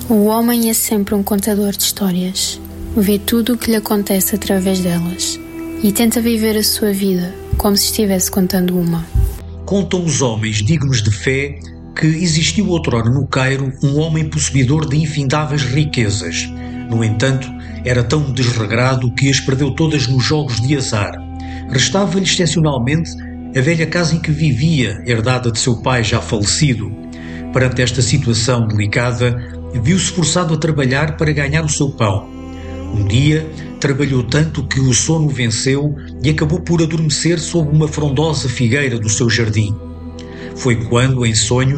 O homem é sempre um contador de histórias. Vê tudo o que lhe acontece através delas e tenta viver a sua vida como se estivesse contando uma. Contam os homens dignos de fé que existiu outrora no Cairo um homem possuidor de infindáveis riquezas. No entanto, era tão desregrado que as perdeu todas nos jogos de azar. Restava-lhe excepcionalmente a velha casa em que vivia, herdada de seu pai já falecido. Perante esta situação delicada, viu-se forçado a trabalhar para ganhar o seu pão. Um dia, trabalhou tanto que o sono o venceu e acabou por adormecer sob uma frondosa figueira do seu jardim. Foi quando, em sonhos,